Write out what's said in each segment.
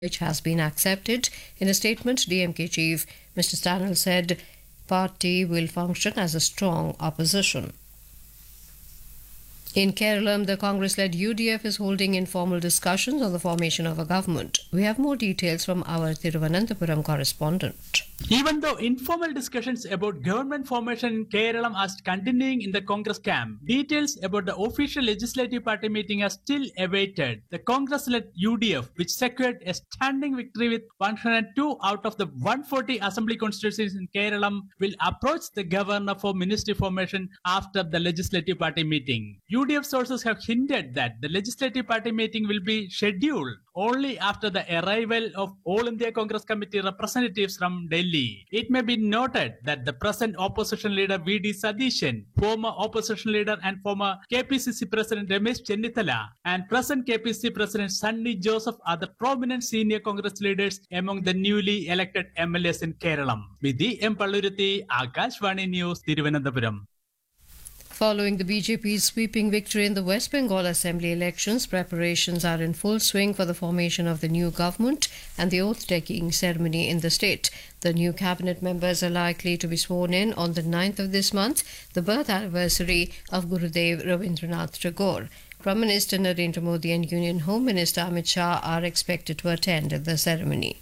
which has been accepted. In a statement, DMK chief Mr. Stanil said party will function as a strong opposition. In Kerala, the Congress-led UDF is holding informal discussions on the formation of a government. We have more details from our Thiruvananthapuram correspondent. Even though informal discussions about government formation in Kerala are continuing in the Congress camp, details about the official legislative party meeting are still awaited. The Congress-led UDF, which secured a standing victory with 102 out of the 140 assembly constituencies in Kerala, will approach the governor for ministry formation after the legislative party meeting. UDF sources have hinted that the legislative party meeting will be scheduled only after the arrival of All India Congress Committee representatives from Delhi. It may be noted that the present opposition leader V.D. Sadishan, former opposition leader and former KPCC President Ramesh Chennithala, and present KPCC President Sunny Joseph are the prominent senior Congress leaders among the newly elected MLAs in Kerala. Vidhi M. Palluruthi, Akashvani News, Thiruvananthapuram. Following the BJP's sweeping victory in the West Bengal Assembly elections, preparations are in full swing for the formation of the new government and the oath-taking ceremony in the state. The new cabinet members are likely to be sworn in on the 9th of this month, the birth anniversary of Gurudev Rabindranath Tagore. Prime Minister Narendra Modi and Union Home Minister Amit Shah are expected to attend the ceremony.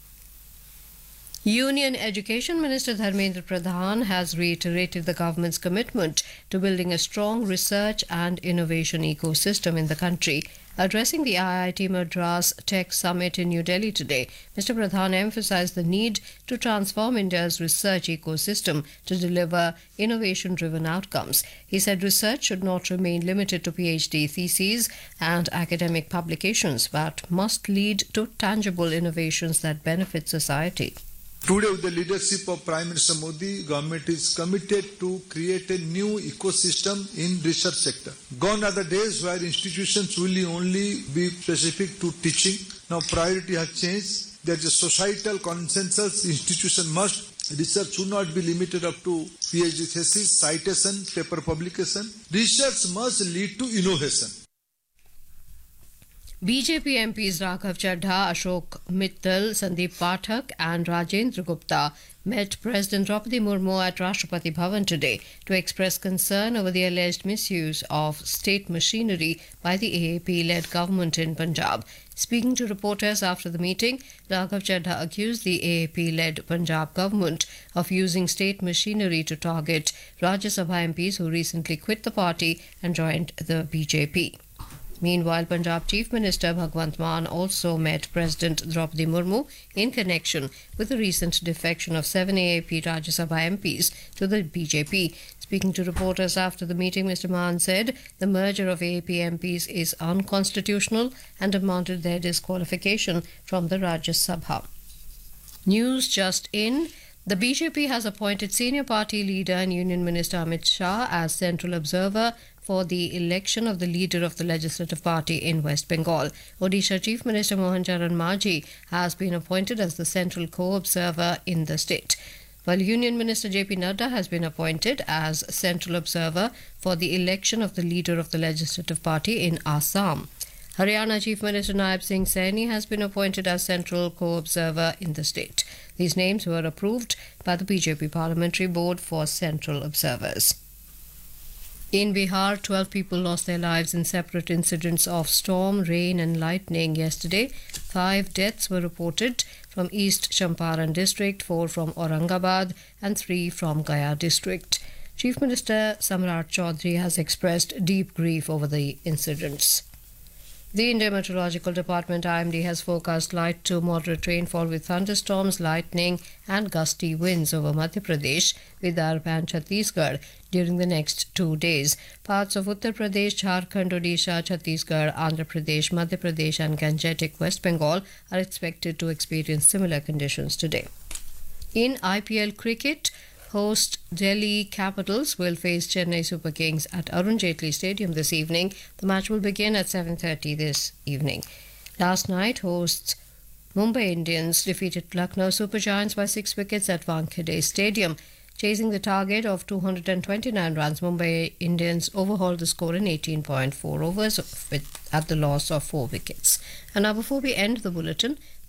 Union Education Minister Dharmendra Pradhan has reiterated the government's commitment to building a strong research and innovation ecosystem in the country. Addressing the IIT Madras Tech Summit in New Delhi today, Mr. Pradhan emphasized the need to transform India's research ecosystem to deliver innovation-driven outcomes. He said research should not remain limited to PhD theses and academic publications, but must lead to tangible innovations that benefit society. Today, with the leadership of Prime Minister Modi, government is committed to create a new ecosystem in research sector. Gone are the days where institutions will only be specific to teaching. Now priority has changed. There is a societal consensus. Institution must. Research should not be limited up to PhD thesis, citation, paper publication. Research must lead to innovation. BJP MPs Raghav Chadha, Ashok Mittal, Sandeep Pathak and Rajendra Gupta met President Draupadi Murmu at Rashtrapati Bhavan today to express concern over the alleged misuse of state machinery by the AAP-led government in Punjab. Speaking to reporters after the meeting, Raghav Chadha accused the AAP-led Punjab government of using state machinery to target Rajya Sabha MPs who recently quit the party and joined the BJP. Meanwhile, Punjab Chief Minister Bhagwant Mann also met President Draupadi Murmu in connection with the recent defection of 7 AAP Rajya Sabha MPs to the BJP. Speaking to reporters after the meeting, Mr. Mann said the merger of AAP MPs is unconstitutional and demanded their disqualification from the Rajya Sabha. News just in. The BJP has appointed senior party leader and Union Minister Amit Shah as central observer for the election of the leader of the Legislative Party in West Bengal. Odisha Chief Minister Mohan Charan Majhi has been appointed as the central co-observer in the state, while Union Minister JP Nadda has been appointed as central observer for the election of the leader of the Legislative Party in Assam. Haryana Chief Minister Naib Singh Saini has been appointed as central co-observer in the state. These names were approved by the BJP Parliamentary Board for central observers. In Bihar, 12 people lost their lives in separate incidents of storm, rain and lightning yesterday. 5 deaths were reported from East Champaran district, 4 from Aurangabad and 3 from Gaya district. Chief Minister Samrat Chaudhary has expressed deep grief over the incidents. The Indian Meteorological Department IMD has forecast light to moderate rainfall with thunderstorms, lightning and gusty winds over Madhya Pradesh, Vidarbha and Chhattisgarh during the next 2 days. Parts of Uttar Pradesh, Jharkhand, Odisha, Chhattisgarh, Andhra Pradesh, Madhya Pradesh and Gangetic West Bengal are expected to experience similar conditions today. In IPL cricket, host Delhi Capitals will face Chennai Super Kings at Arun Jaitley Stadium this evening. The match will begin at 7:30 this evening. Last night, hosts Mumbai Indians defeated Lucknow Super Giants by 6 wickets at Wankhede Stadium. Chasing the target of 229 runs, Mumbai Indians overhauled the score in 18.4 overs at the loss of 4 wickets. And now, before we end the bulletin,